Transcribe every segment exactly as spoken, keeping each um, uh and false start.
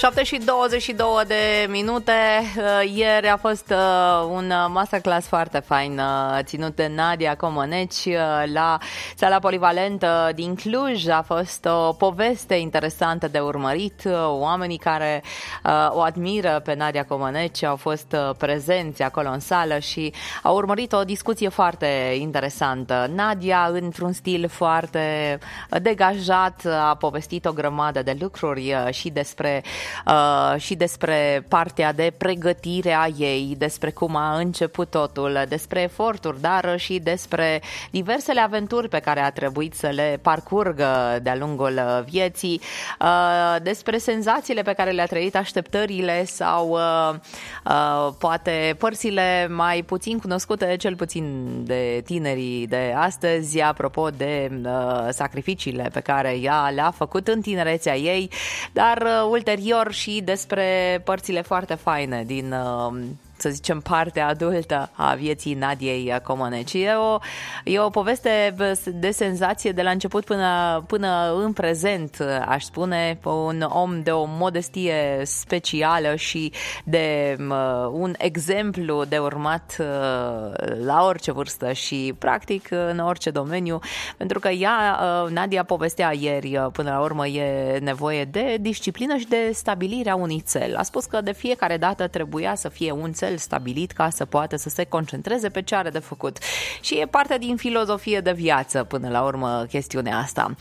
șapte și douăzeci și două de minute. Ieri a fost un masterclass foarte fain ținut de Nadia Comăneci la sala polivalentă din Cluj. A fost o poveste interesantă de urmărit. Oamenii care o admiră pe Nadia Comăneci au fost prezenți acolo în sală și au urmărit o discuție foarte interesantă. Nadia, într-un stil foarte degajat, a povestit o grămadă de lucruri și despre Uh, și despre partea de pregătire a ei, despre cum a început totul, despre eforturi, dar și despre diversele aventuri pe care a trebuit să le parcurgă de-a lungul vieții, uh, despre senzațiile pe care le-a trăit, așteptările sau uh, uh, poate părțile mai puțin cunoscute, cel puțin de tinerii de astăzi, apropo de uh, sacrificiile pe care ea le-a făcut în tinerețea ei, dar uh, ulterior și despre părțile foarte faine din, să zicem, partea adultă a vieții Nadiei Comăneci. E o, e o poveste de senzație de la început până, până în prezent, aș spune, un om de o modestie specială și de uh, un exemplu de urmat uh, la orice vârstă și practic în orice domeniu, pentru că ea, uh, Nadia povestea ieri, uh, până la urmă e nevoie de disciplină și de stabilirea unui cel. A spus că de fiecare dată trebuia să fie un cel stabilit ca să poată să se concentreze pe ce are de făcut. Și e parte din filozofie de viață, până la urmă, chestiunea asta.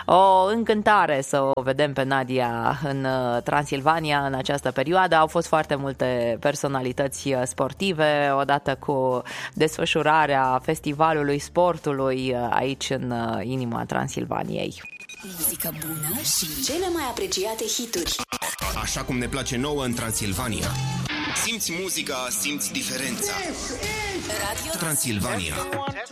O încântare să o vedem pe Nadia în Transilvania în această perioadă. Au fost foarte multe personalități sportive, odată cu desfășurarea Festivalului Sportului aici în inima Transilvaniei. Muzică bună și cele mai apreciate hituri. Așa cum ne place nouă în Transilvania. Simți muzica, simți diferența. Radio Transilvania.